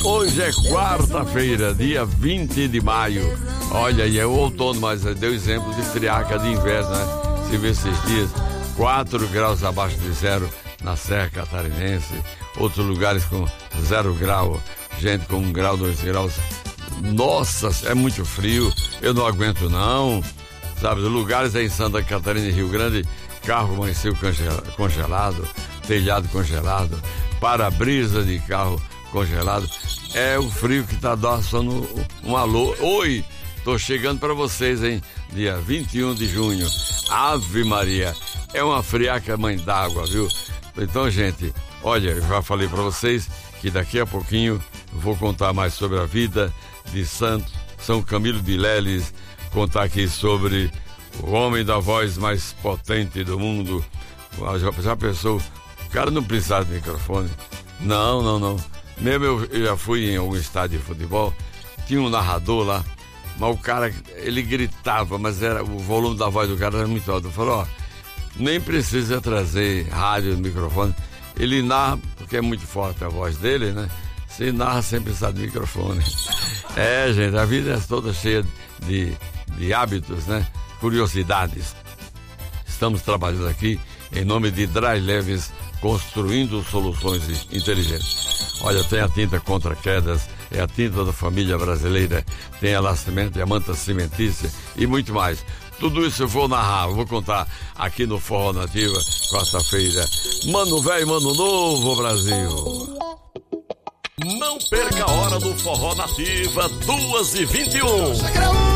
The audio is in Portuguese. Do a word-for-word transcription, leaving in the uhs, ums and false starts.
Hoje é quarta-feira, dia vinte de maio. Olha, aí é o outono, mas deu exemplo de friaca de inverno, né? Se vê esses dias, quatro graus abaixo de zero na Serra Catarinense, outros lugares com zero grau, gente com um grau, dois graus. Nossa, é muito frio, eu não aguento não. Sabe, lugares aí em Santa Catarina e Rio Grande, carro amanheceu congelado, telhado congelado, para-brisa de carro congelado. É o frio que tá dando um alô. Oi, tô chegando para vocês, hein? Dia vinte e um de junho. Ave Maria, é uma friaca mãe d'água, viu? Então, gente, olha, eu já falei para vocês que daqui a pouquinho vou contar mais sobre a vida de Santo São Camilo de Leles, contar aqui sobre o homem da voz mais potente do mundo. Já, já pensou? O cara não precisava de microfone. Não, não, não. Mesmo eu, eu já fui em algum estádio de futebol, tinha um narrador lá, mas o cara, ele gritava, mas era, o volume da voz do cara era muito alto. Eu falei, ó, nem precisa trazer rádio, microfone. Ele narra, porque é muito forte a voz dele, né? Você narra sem precisar de microfone. É, gente, a vida é toda cheia de, de hábitos, né? Curiosidades. Estamos trabalhando aqui em nome de Dry Leves, construindo soluções inteligentes. Olha, tem a tinta contra quedas, é a tinta da família brasileira, tem a La Cimento e a manta cimentícia e muito mais. Tudo isso eu vou narrar, eu vou contar aqui no Forró Nativa, quarta-feira. Mano velho, mano novo, Brasil. Não perca a hora do Forró Nativa, duas e vinte e um.